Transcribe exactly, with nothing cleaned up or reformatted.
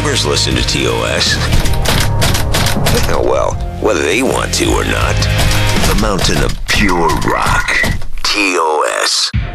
neighbors listen to T O S. Well, whether they want to or not. The mountain of pure rock. T O S.